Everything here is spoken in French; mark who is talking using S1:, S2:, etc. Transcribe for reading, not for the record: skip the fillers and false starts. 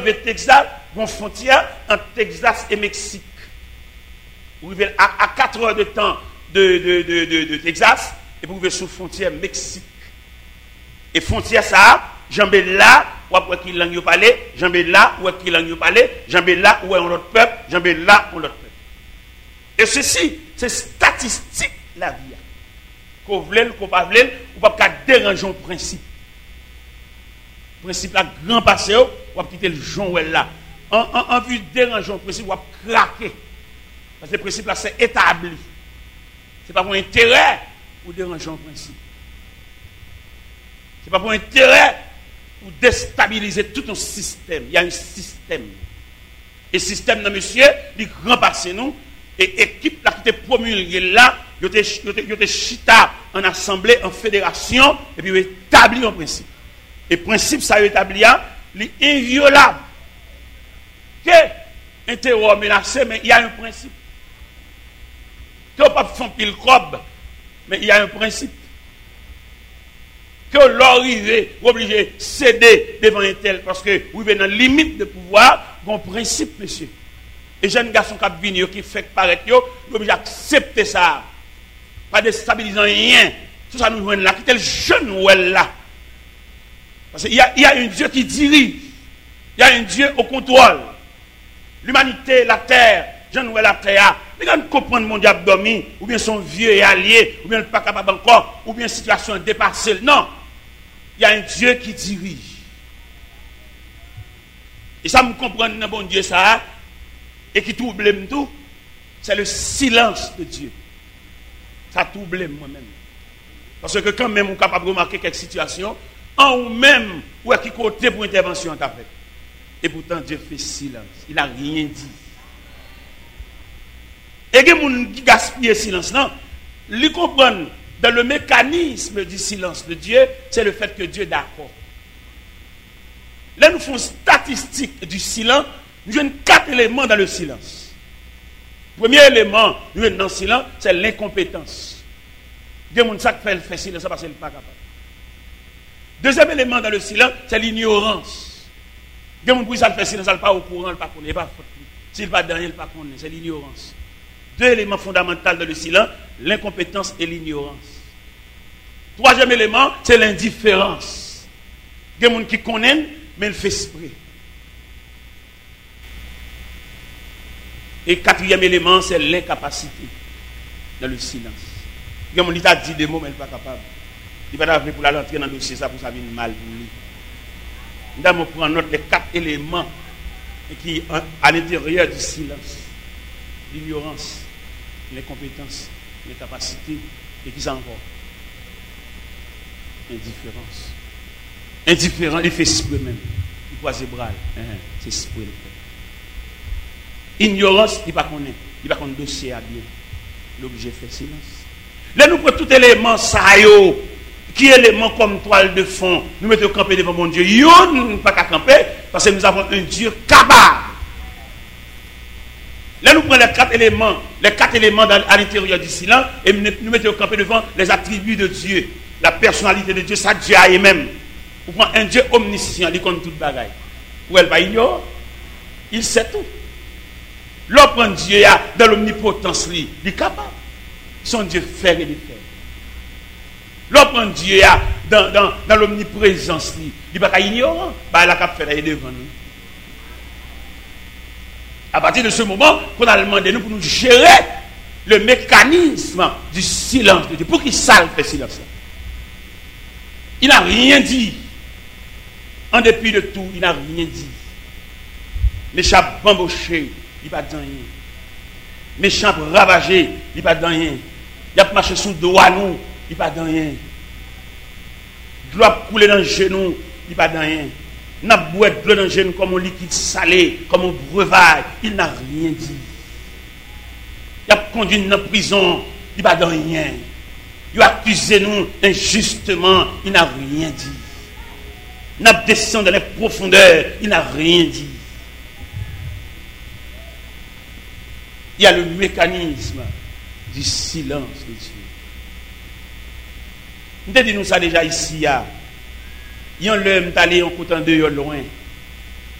S1: arrivez Texas, une frontière entre Texas et Mexique. Vous arrivez à 4 heures de temps de Texas, et vous arrivez sur la frontière Mexique. Et frontière ça, jambé là, ou après qui langue parler, jambé là, ou qui langue parler, jambé là, ou un autre peuple, jambé là, ou l'autre peuple. Et ceci, c'est statistique la vie. Qu'on veut, qu'on pas veut, ou pas déranger le principe. Le principe là, grand passé, ou pas quitter le jonc là. En vue de déranger le principe, ou pas craquer. Parce que le principe là, c'est établi. Ce n'est pas pour intérêt ou déranger le principe. Ce n'est pas pour intérêt ou déstabiliser tout un système. Il y a un système. Et système, non, monsieur, il grand passé nous. Et équipe là qui était promulguée là, il était chita en assemblée, en fédération, et puis il établit un principe. Et principe, ça établit, il est inviolable. Que un terror menacé, mais il y a un principe. Que on ne peut pas faire pile cob, mais il y a un principe. Que l'arrivée, obligé de céder devant un tel, parce que vous venez dans la limite de pouvoir, il y a un principe, monsieur. Et jeunes garçons qui fait paraître, ils sont obligés d'accepter ça. Pas déstabilisant rien. Tout ça nous joue là. Qui est le jeune ou elle là? Parce qu'il y a un Dieu qui dirige. Il y a un Dieu au contrôle. L'humanité, la terre, jeune ou la terre. Les gens comprennent mon diable dormi, ou bien son vieux et allié, ou bien le pas capable encore, ou bien situation dépassée. Non. Il y a un Dieu qui dirige. Et ça me comprend, bon Dieu, ça. Et qui trouble tout, c'est le silence de Dieu. Ça trouble moi-même. Parce que quand même on est capable de remarquer quelques situations, en ou même, ou à qui côté pour intervention en fait. Et pourtant Dieu fait silence. Il n'a rien dit. Et les gens qui gaspillent le silence, non, ils comprennent dans le mécanisme du silence de Dieu, c'est le fait que Dieu est d'accord. Là, nous faisons statistique du silence. Nous avons 4 éléments dans le silence. Premier élément, nous avons dans le silence, c'est l'incompétence. Il y a des gens qui fait silence parce qu'ils ne sont pas capables. Deuxième élément dans le silence, c'est l'ignorance. Il y a des gens qui fait silence, ils ne sont pas au courant, ils ne sont pas connus, ils ne sont pas faute. S'ils ne sont pas dans rien, ils ne sont pas connus. C'est l'ignorance. 2 éléments fondamentaux dans le silence, l'incompétence et l'ignorance. Troisième élément, c'est l'indifférence. Il y a des gens qui connaissent, mais ils font esprit. Et 4e élément, c'est l'incapacité dans le silence. Il y a des gens qui dit des mots, mais il n'est pas capable. Il va pas pour l'entrer dans le dossier, ça pour ça vient mal pour lui. Nous allons prendre note des 4 éléments qui à l'intérieur du silence. L'ignorance, l'incompétence, l'incapacité, et qui ça encore? Indifférence. Indifférent, il fait esprit même. Il croise les bras. C'est esprit. Ignorance, il ne connaît pas. Il ne connaît pas le dossier à bien. L'objet fait silence. Là, nous prenons tout élément, ça qui est élément comme toile de fond. Nous mettons camper devant mon Dieu. Nous ne pas qu'à camper parce que nous avons un Dieu capable. Là, nous prenons les 4 éléments à l'intérieur du silence et nous mettons camper devant les attributs de Dieu. La personnalité de Dieu, ça Dieu a lui-même. Vous prenez un Dieu omniscient, il connaît toute bagaille. Ou elle va ignorer. Il sait tout. L'homme Dieu dans l'omnipotence, il est capable. Son Dieu fait et il fait. L'homme Dieu dans l'omniprésence, il n'est pas ignorant. Il a capable de devant nous. À partir de ce moment, qu'on a demandé nous pour nous gérer le mécanisme du silence de Dieu. Pour qu'il salve le silence. Il n'a rien dit. En dépit de tout, il n'a rien dit. Méchant bamboché, il n'a pas dit rien. Méchant ravagé, il n'a pas dit rien. Il a marché sous le doigt nous, il n'a pas dit rien. De l'eau a coulé dans le genou, il n'a pas dit rien. Il n'a pas boire de l'eau dans le genou comme un liquide salé, comme un breuvage, il n'a rien dit. Il a conduit dans la prison, il n'a pas dit rien. Il a accusé nous injustement, il n'a rien dit. Il a descendu dans les profondeurs, il n'a rien dit. Il y a le mécanisme du silence de Dieu. Nous avons dit nous ça déjà ici. Il y a un homme allé en côté de loin.